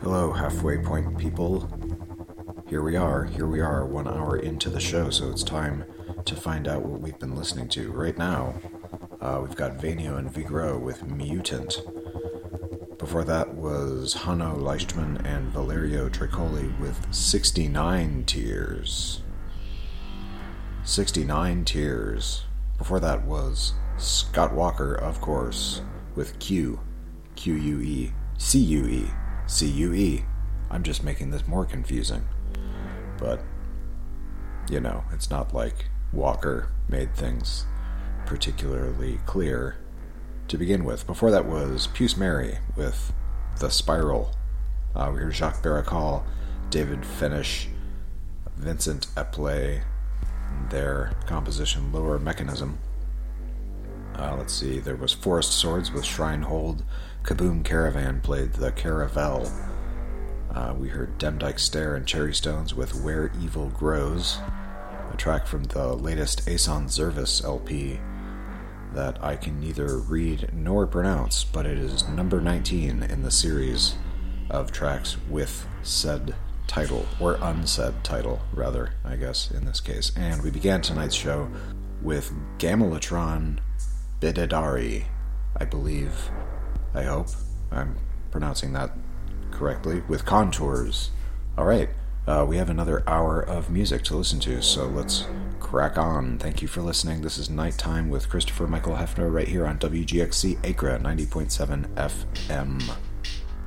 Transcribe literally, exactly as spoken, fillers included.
Hello, halfway point people. Here we are, here we are, one hour into the show, so it's time to find out what we've been listening to. Right now, uh, we've got Vainio and Vigro with Mutant. Before that was Hanno Leichtman and Valerio Tricoli with sixty-nine Tears. sixty-nine Tears. Before that was Scott Walker, of course, with Q. Q U E. C U E. C U E. I'm just making this more confusing. But, you know, it's not like Walker made things particularly clear to begin with. Before that was Puce Mary with The Spiral. Uh, we heard Jacques Barracal, David Finish, Vincent Epley, their composition Lower Mechanism. Uh, let's see, there was Forest Swords with Shrinehold. Kaboom Caravan played The Caravel. Uh, we heard Demdike Stare and Cherry Stones with Where Evil Grows, a track from the latest Aeson Zervis L P that I can neither read nor pronounce, but it is number nineteen in the series of tracks with said title, or unsaid title, rather, I guess, in this case. And we began tonight's show with Gamelatron Bidadari, I believe. I hope I'm pronouncing that correctly, with Contours. Alright, uh, we have another hour of music to listen to, so let's crack on. Thank you for listening. This is Nighttime with Christopher Michael Hefner right here on W G X C Acra ninety point seven F M.